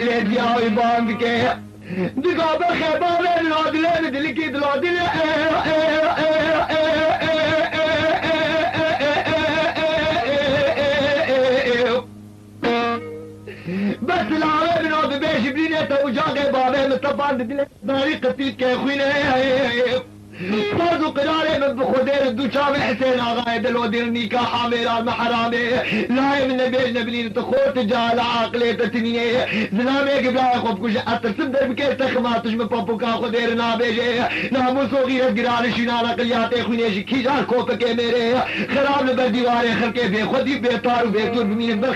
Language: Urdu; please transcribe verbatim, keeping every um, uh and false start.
عقلي دياوي باند كي دقاب الخباب العدلين دلكي دلادل بس العرب نوض بيش بلينة وجاقي بابي مطبان دلين طريقة تلك يا خوينة فازو قراري من بخودير الدو شام الحسين آغاية دلودير نيكا حامير المحرامي لاي من نبيج نبلين تخوت جال عاقلي تتنية زلامي قبلا خوف كوش أتر سبدر بكير تخماتش من بابوكا خودير نابيجي ناموسو غيرت قرار شينانا قلياتي خوينيشي كي جال كوفك ميري خراب لبر ديواري خلقي في خودي بيطار وبيطور بمين